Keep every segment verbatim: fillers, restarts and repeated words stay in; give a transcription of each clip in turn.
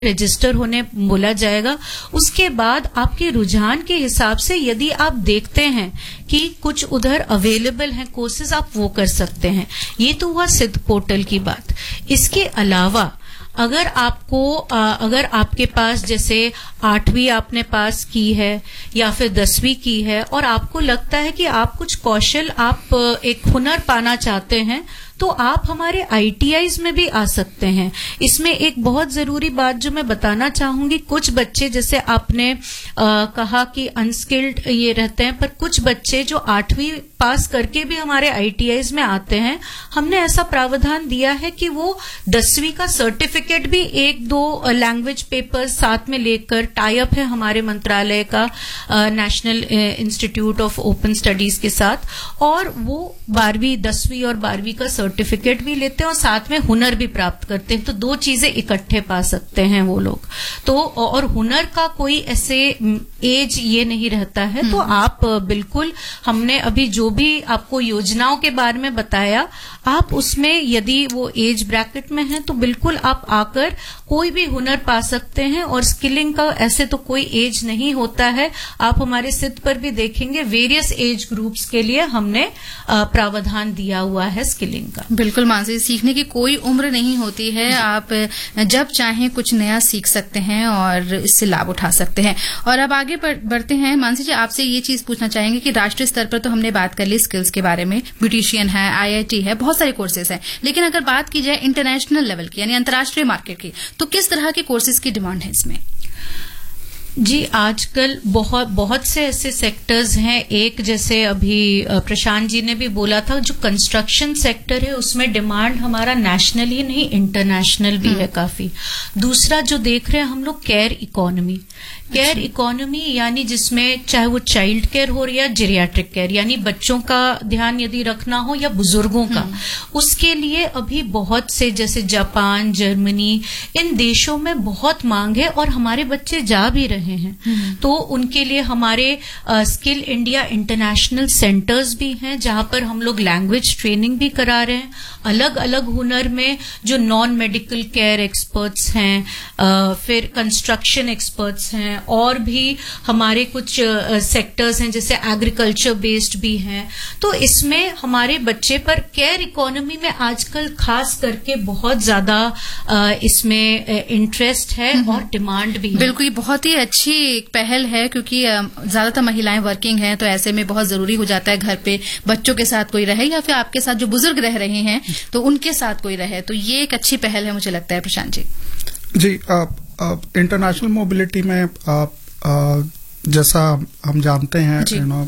Register होने बोला जाएगा। उसके बाद आपके रुझान के हिसाब से यदि आप देखते हैं कि कुछ उधर अवेलेबल हैं कोर्सेज, आप वो कर सकते हैं। ये तो हुआ सिद्ध पोर्टल की बात। इसके अलावा अगर आपको अगर आपके पास जैसे आठवीं आपने पास की है या फिर दसवीं की है और आपको लगता है कि आप कुछ कौशल, आप एक हुनर पाना चाहते हैं, तो आप हमारे आईटीआईज में भी आ सकते हैं। इसमें एक बहुत जरूरी बात जो मैं बताना चाहूंगी, कुछ बच्चे जैसे आपने आ, कहा कि अनस्किल्ड ये रहते हैं, पर कुछ बच्चे जो आठवीं पास करके भी हमारे आईटीआईज में आते हैं, हमने ऐसा प्रावधान दिया है कि वो दसवीं का सर्टिफिकेट भी एक दो लैंग्वेज पेपर साथ में लेकर, टाई अप है हमारे मंत्रालय का national institute of open studies के साथ, और वो बारहवीं दसवीं और बारहवीं का सर्टिफिकेट भी लेते हैं और साथ में हुनर भी प्राप्त करते हैं। तो दो चीजें इकट्ठे पा सकते हैं वो लोग। तो और हुनर का कोई ऐसे एज ये नहीं रहता है। तो आप बिल्कुल, हमने अभी जो भी आपको योजनाओं के बारे में बताया, आप उसमें यदि वो एज ब्रैकेट में है तो बिल्कुल आप आकर कोई भी हुनर पा सकते हैं। और स्किलिंग का ऐसे तो कोई एज नहीं होता है। आप हमारे सिद्ध पर भी देखेंगे वेरियस एज ग्रुप्स के लिए हमने प्रावधान दिया हुआ है स्किलिंग का। बिल्कुल मानसी, सीखने की कोई उम्र नहीं होती है। आप जब चाहें कुछ नया सीख सकते हैं और इससे लाभ उठा सकते हैं। और अब आगे बढ़ते हैं मानसी जी, आपसे ये चीज पूछना चाहेंगे कि राष्ट्रीय स्तर पर तो हमने बात कर ली स्किल्स के बारे में, ब्यूटिशियन है, आईआईटी है, बहुत सारे कोर्सेज हैं, लेकिन अगर बात की जाए इंटरनेशनल लेवल की यानी अंतर्राष्ट्रीय मार्केट की, तो किस तरह के कोर्सेज की डिमांड है इसमें? जी, आजकल बहुत बहुत से ऐसे सेक्टर्स हैं। एक जैसे अभी प्रशांत जी ने भी बोला था, जो कंस्ट्रक्शन सेक्टर है उसमें डिमांड हमारा नेशनल ही नहीं इंटरनेशनल भी है काफी। दूसरा जो देख रहे हैं हम लोग, केयर इकोनॉमी। केयर इकोनॉमी यानी जिसमें चाहे वो चाइल्ड केयर हो या जेरियाट्रिक केयर, यानी बच्चों का ध्यान यदि रखना हो या बुजुर्गों का, उसके लिए अभी बहुत से जैसे जापान, जर्मनी, इन देशों में बहुत मांग है और हमारे बच्चे जा भी रहे हैं। तो उनके लिए हमारे स्किल इंडिया इंटरनेशनल सेंटर्स भी हैं, जहां पर हम लोग लैंग्वेज ट्रेनिंग भी करा रहे हैं। अलग अलग हुनर में जो नॉन मेडिकल केयर एक्सपर्ट्स हैं, आ, फिर कंस्ट्रक्शन एक्सपर्ट्स हैं, और भी हमारे कुछ सेक्टर्स हैं जैसे एग्रीकल्चर बेस्ड भी हैं। तो इसमें हमारे बच्चे पर केयर इकोनॉमी में आजकल खास करके बहुत ज्यादा इसमें इंटरेस्ट है और डिमांड भी है। बिल्कुल, बहुत ही अच्छी एक पहल है, क्योंकि ज्यादातर महिलाएं वर्किंग हैं, तो ऐसे में बहुत जरूरी हो जाता है घर पे बच्चों के साथ कोई रहे या फिर आपके साथ जो बुजुर्ग रह रहे हैं तो उनके साथ कोई रहे। तो ये एक अच्छी पहल है मुझे लगता है। प्रशांत जी जी, इंटरनेशनल मोबिलिटी में आ, आ, जैसा हम जानते हैं, यू नो,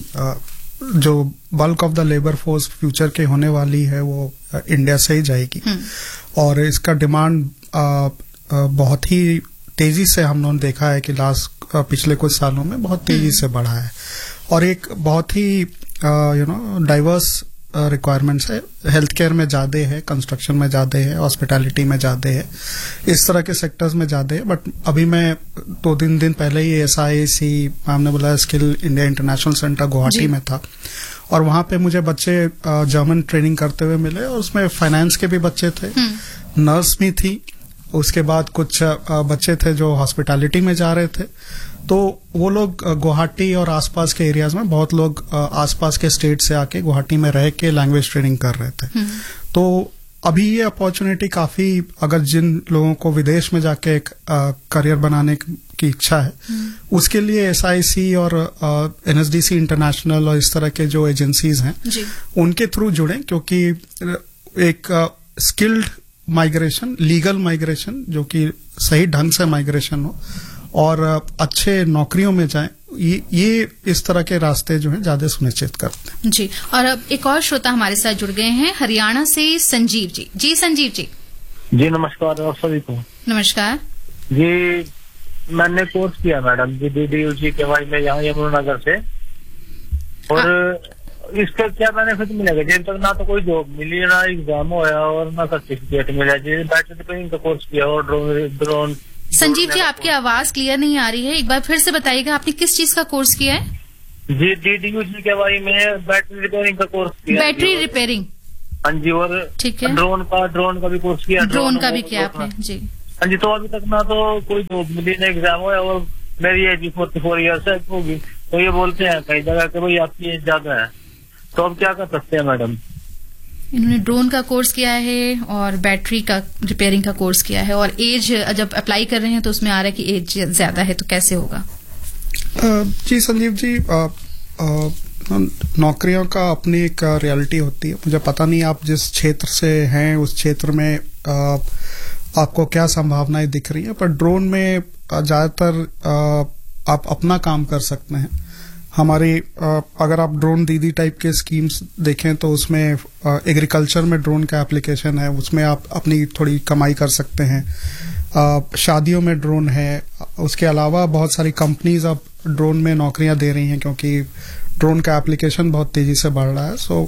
जो bulk of the labour force future के होने वाली है वो आ, इंडिया से ही जाएगी, और इसका डिमांड आ, आ, बहुत ही तेजी से हम लोगों ने देखा है कि लास्ट पिछले कुछ सालों में बहुत तेजी से बढ़ा है। और एक बहुत ही यू नो डाइवर्स रिक्वायरमेंट्स है। हेल्थ केयर में ज्यादा है, कंस्ट्रक्शन में ज्यादा है, हॉस्पिटैलिटी में ज्यादा है, इस तरह के सेक्टर्स में ज्यादा है। बट अभी मैं दो तीन दिन पहले ही एस आई सी हमने बोला skill India international centre Guwahati में था, और वहां पे मुझे बच्चे जर्मन ट्रेनिंग करते हुए मिले, और उसमें फाइनेंस के भी बच्चे थे, नर्स भी थी, उसके बाद कुछ बच्चे थे जो हॉस्पिटैलिटी में जा रहे थे। तो वो लोग गुवाहाटी और आसपास के एरियाज में, बहुत लोग आसपास के स्टेट से आके गुवाहाटी में रह के लैंग्वेज ट्रेनिंग कर रहे थे। तो अभी ये अपॉर्चुनिटी काफी, अगर जिन लोगों को विदेश में जाके एक करियर बनाने की इच्छा है, उसके लिए एस आई सी और N S D C international और इस तरह के जो एजेंसीज हैं उनके थ्रू जुड़े, क्योंकि एक स्किल्ड माइग्रेशन, लीगल माइग्रेशन, जो कि सही ढंग से माइग्रेशन हो और अच्छे नौकरियों में जाएं, ये, ये इस तरह के रास्ते जो हैं ज्यादा सुनिश्चित करते हैं। जी, और अब एक और श्रोता हमारे साथ जुड़ गए हैं, हरियाणा से संजीव जी। जी संजीव जी। जी नमस्कार। आप सभी को नमस्कार जी। मैंने कोर्स किया madam G D D you जी के वाई में, यहाँ यमुनानगर से, और इसका क्या बेनिफिट मिलेगा? जिन तक ना तो कोई जॉब मिली, ना एग्जाम होया और ना सर्टिफिकेट मिला। जी बैटरी रिपेयरिंग का कोर्स किया और ड्रोन ड्रोन संजीव जी, आपकी आवाज क्लियर नहीं आ रही है, एक बार फिर से बताइएगा, आपने किस चीज का कोर्स किया है? जी डी डी यू जी के वाई में बैटरी रिपेयरिंग का कोर्स किया। बैटरी रिपेयरिंग, हाँ जी, और ठीक है, ड्रोन का ड्रोन का भी कोर्स किया। ड्रोन का भी किया आपने? जी, हाँ जी, तो अभी तक ना तो कोई जॉब मिली ना एग्जाम हुआ, और मेरी एज फोर्टी फोर ईयर्स है होगी, तो ये बोलते हैं कई जगह कि भाई आपकी एज ज्यादा है, तो अब क्या कर सकते हैं मैडम? इन्होंने ड्रोन का कोर्स किया है और बैटरी का रिपेयरिंग का कोर्स किया है, और एज जब अप्लाई कर रहे हैं तो उसमें आ रहा है कि एज ज्यादा है, तो कैसे होगा? जी संजीव जी, आ, आ, नौकरियों का अपनी एक रियलिटी होती है। मुझे पता नहीं आप जिस क्षेत्र से हैं उस क्षेत्र में आ, आपको क्या संभावनाएं दिख रही हैं, पर ड्रोन में ज्यादातर आप अपना काम कर सकते हैं। हमारी अगर आप ड्रोन दीदी टाइप के स्कीम्स देखें तो उसमें एग्रीकल्चर में ड्रोन का एप्लीकेशन है, उसमें आप अपनी थोड़ी कमाई कर सकते हैं। शादियों में ड्रोन है, उसके अलावा बहुत सारी कंपनीज अब ड्रोन में नौकरियां दे रही हैं क्योंकि ड्रोन का एप्लीकेशन बहुत तेजी से बढ़ रहा है। सो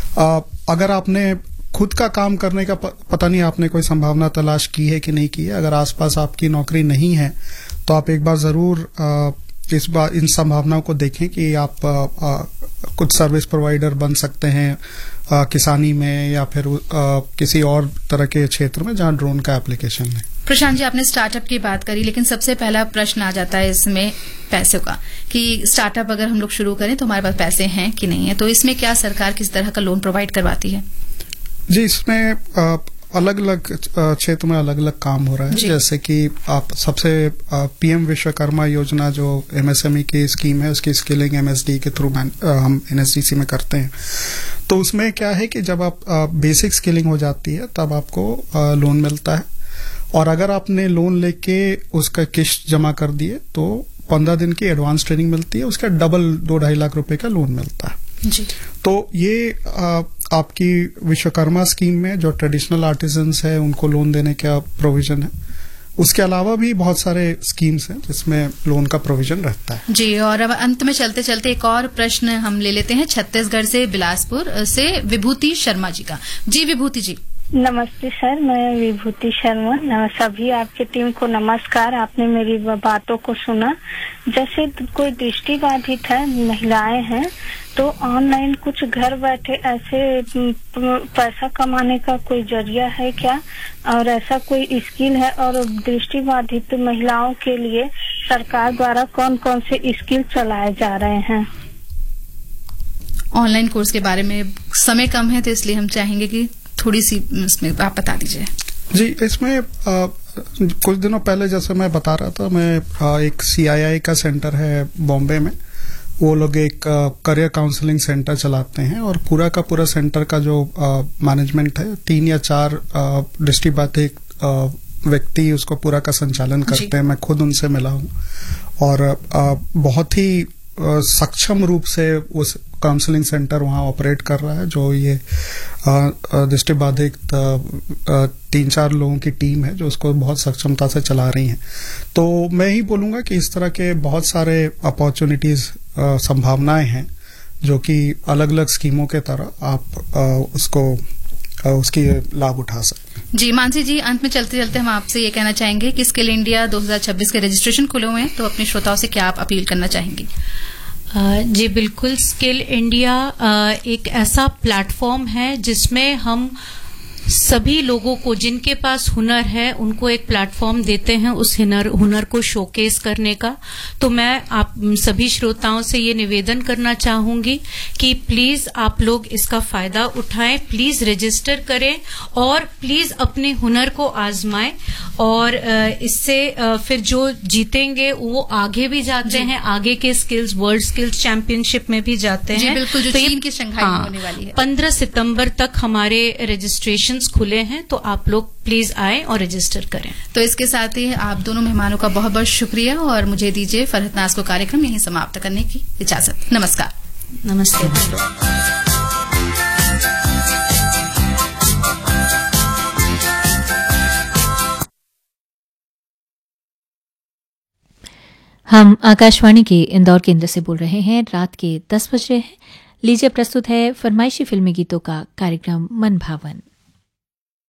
अगर आपने खुद का काम करने का पता नहीं आपने कोई संभावना तलाश की है कि नहीं की है, अगर आसपास आपकी नौकरी नहीं है तो आप एक बार जरूर इस बार इन संभावनाओं को देखें कि आप आ, आ, कुछ सर्विस प्रोवाइडर बन सकते हैं आ, किसानी में या फिर आ, किसी और तरह के क्षेत्र में जहां ड्रोन का एप्लीकेशन है। प्रशांत जी, आपने स्टार्टअप की बात करी, लेकिन सबसे पहला प्रश्न आ जाता है इसमें पैसों का, कि स्टार्टअप अगर हम लोग शुरू करें तो हमारे पास पैसे हैं कि नहीं है, तो इसमें क्या सरकार किस तरह का लोन प्रोवाइड करवाती है? जी, इसमें आ, अलग अलग क्षेत्र में अलग अलग काम हो रहा है। जैसे कि आप सबसे पीएम विश्वकर्मा योजना जो एमएसएमई की स्कीम है, उसकी स्किलिंग एमएसडी के थ्रू हम एनएसडीसी में करते हैं। तो उसमें क्या है कि जब आप बेसिक स्किलिंग हो जाती है तब आपको लोन मिलता है, और अगर आपने लोन लेके उसका किश्त जमा कर दिए तो पंद्रह दिन की एडवांस ट्रेनिंग मिलती है, उसका डबल दो ढाई लाख रुपए का लोन मिलता है। जी। तो ये आ, आपकी विश्वकर्मा स्कीम में जो ट्रेडिशनल आर्टिजन्स है उनको लोन देने का प्रोविजन है। उसके अलावा भी बहुत सारे स्कीम्स हैं जिसमें लोन का प्रोविजन रहता है। जी, और अब अंत में चलते चलते एक और प्रश्न हम ले लेते हैं छत्तीसगढ़ से, बिलासपुर से विभूति शर्मा जी का। जी विभूति जी। नमस्ते सर, मैं विभूति शर्मा। सभी आपकी टीम को नमस्कार। आपने मेरी बातों को सुना। जैसे कोई दृष्टिबाधित है, महिलाएं हैं, तो ऑनलाइन कुछ घर बैठे ऐसे पैसा कमाने का कोई जरिया है क्या, और ऐसा कोई स्किल है, और दृष्टिबाधित महिलाओं के लिए सरकार द्वारा कौन कौन से स्किल चलाए जा रहे हैं? ऑनलाइन कोर्स के बारे में समय कम है तो इसलिए हम चाहेंगे कि थोड़ी सी इसमें आप बता दीजिए। जी, इसमें आ, कुछ दिनों पहले जैसे मैं बता रहा था, मैं आ, एक सीआईआई का सेंटर है बॉम्बे में, वो लोग एक करियर काउंसलिंग सेंटर चलाते हैं, और पूरा का पूरा सेंटर का जो मैनेजमेंट है, तीन या चार दृष्टिबाधित व्यक्ति उसको पूरा का संचालन करते हैं। मैं खुद उनसे मिला हूँ, और आ, बहुत ही सक्षम रूप से उस काउंसलिंग सेंटर वहां ऑपरेट कर रहा है, जो ये दृष्टिबाधित तीन चार लोगों की टीम है जो उसको बहुत सक्षमता से चला रही है। तो मैं ही बोलूंगा कि इस तरह के बहुत सारे अपॉर्चुनिटीज, संभावनाएं हैं जो कि अलग अलग स्कीमों के तरह आप आ, उसको आ, उसकी लाभ उठा सकते हैं। जी मानसी जी, अंत में चलते चलते हम आपसे ये कहना चाहेंगे कि स्किल इंडिया दो हज़ार छब्बीस के रजिस्ट्रेशन खुले हुए हैं, तो अपने श्रोताओं से क्या आप अपील करना चाहेंगी? जी बिल्कुल, स्किल इंडिया एक ऐसा प्लेटफॉर्म है जिसमें हम सभी लोगों को जिनके पास हुनर है उनको एक प्लेटफॉर्म देते हैं उस हुनर हुनर को शोकेस करने का। तो मैं आप सभी श्रोताओं से ये निवेदन करना चाहूंगी कि प्लीज आप लोग इसका फायदा उठाएं, प्लीज रजिस्टर करें और प्लीज अपने हुनर को आजमाएं, और इससे फिर जो जीतेंगे वो आगे भी जाते हैं, आगे के स्किल्स वर्ल्ड स्किल्स चैंपियनशिप में भी जाते हैं। बिल्कुल, जो तो चीन की शंघाई में होने वाली है। पंद्रह सितंबर तक हमारे रजिस्ट्रेशन खुले हैं, तो आप लोग प्लीज आए और रजिस्टर करें। तो इसके साथ ही आप दोनों मेहमानों का बहुत बहुत शुक्रिया, और मुझे दीजिए फरहत नाज को कार्यक्रम यहीं समाप्त करने की इजाजत। नमस्कार। नमस्ते। हम आकाशवाणी के इंदौर केंद्र से बोल रहे हैं। रात के दस बज रहे हैं। लीजिए प्रस्तुत है फरमाइशी फिल्मी गीतों का कार्यक्रम मन भावन।